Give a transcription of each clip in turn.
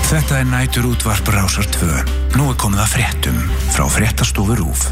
Þetta næturútvarp Rásar 2. Nú komið að fréttum frá Fréttastofu RÚV.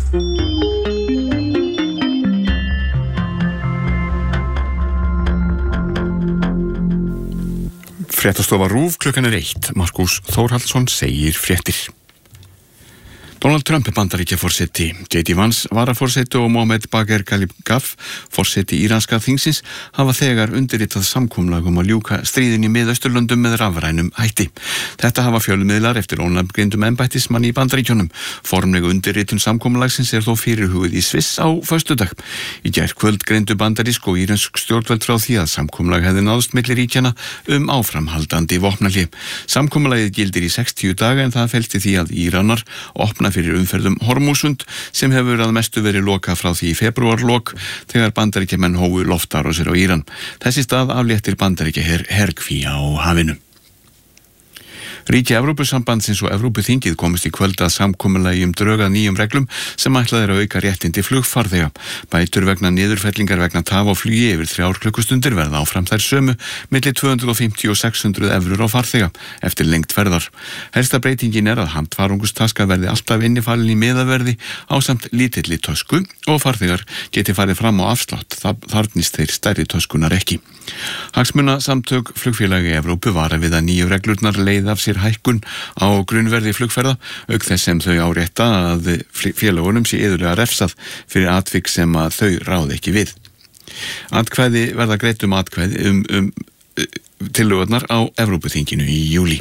Fréttastofa RÚV klukkan 1. Markus Þórhallsson segir fréttir. Donald Trump Bandaríkjaforseti, J.D. Vance varaforseti og Mohamed Bagher Ghalibaf forseti íranska þingsins hafa þegar undirritað samkomulag að ljúka stríðin í Miðausturlöndum með rafrænum hætti. Þetta hafa fjölmiðlar eftir ónafngreindum embættismanni í Bandaríkjunum. Formleg undirritun samkomulagsins þó fyrirhugað í Sviss á föstudag. Í gærkvöld greindu bandarísk og íransk stjórnvöld frá því að samkomulag hefði náðst milli ríkjanna áframhaldandi vopnahlé. Samkomulagið gildir í 60 daga en það felst í því að Íranar opna fyrir umferðum Hormúsund sem hefur að mestu verið lokað frá því í febrúarlok þegar Bandaríkjamenn hófu loftárásir á Íran. Þessi stað afléttir Bandaríkjaher herkví á hafinu. Ríki Evrópusambandsins og Evrópuþingið komist í kvöld að samkomulagi drög að nýjum reglum sem ætlað að auka réttindi flugfarþega. Bætur vegna niðurfellingar vegna taf á flugi yfir 3 klukkustundir verða áfram þær sömu milli 250 og 600 evrur á farþega eftir lengt ferðar. Helsta breytingin að handfarangustaska verði alltaf innifalin í miðaverði ásamt lítilli tösku og farþegar geti farið fram á afslátt, þarfnist þeir stærri töskunar ekki. Hagsmunasamtök flugfélagi Evrópu vara við að nýju reglurnar leiða af sér hækkun á grunnverði flugferða, auk þess sem þau árétta að félagunum sé iðulega refsað fyrir atvik sem að þau ráði ekki við. Atkvæði verða greidd atkvæði tillögurnar á Evrópuþinginu í júlí.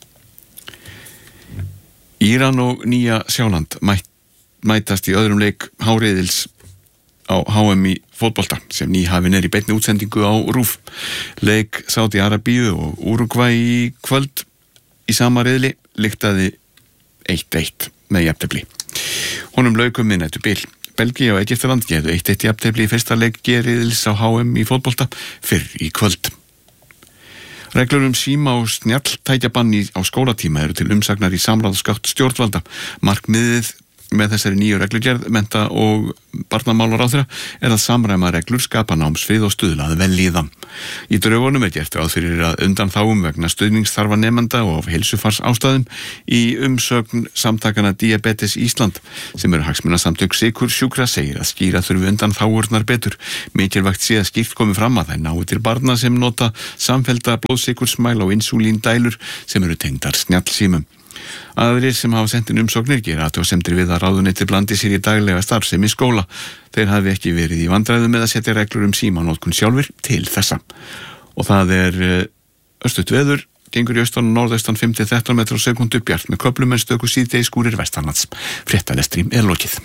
Íran og Nýja Sjáland mætast í öðrum leik háreiðils á HM í fótbolta sem nýhafin í beinni útsendingu á RÚV. Leik Sádi Arabíu og Úrúgvæ í kvöld í sama riðli lyktaði 1-1 með jafntefli. Honum lauk miðnættu bil. Belgía og Egyptaland gerðu 1-1 jafntefli í fyrsta leik riðils á HM í fótbolta fyrr í kvöld. Reglur síma og snjalltækjabann á skólatíma eru til umsagnar í samráðsgátt stjórnvalda. Markmiðið með þessari nýju reglugerð mennta og barnamálaráðherra að samræma reglur, skapa námsfrið og stuðla að vellíðan. Í drögunum gert ráð fyrir að undanþágum vegna stuðningsþarfa nemenda og af heilsufars ástæðum í umsögn samtakana Diabetes Ísland sem eru hagsmunasamtök sykursjúkra segir að skýra þurfi undanþágurnar betur. Mikilvægt sé að skýrt komi fram að þær nái til barna sem nota samfellda blóðsykursmæla og insúlíndælur sem eru tengdar snjallsímum. Aðrir sem hafa sent inn umsóknir gera athugasemdir við að ráðuneytið blandi sér í daglega starfsemi skóla. Þeir hafi ekki verið í vandræðum með að setja reglur símanotkun sjálfur til þessa. Og það örstutt veður, gengur í austan og norðaustan 5-13 metrar á sekúndu, bjart með köflum en stöku síðdegis skúrir vestanlands. Fréttalestri lokið.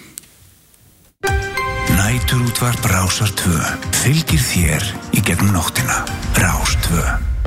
Næturútvarp Rásar 2 fylgir þér í gegnum nóttina. Rás 2.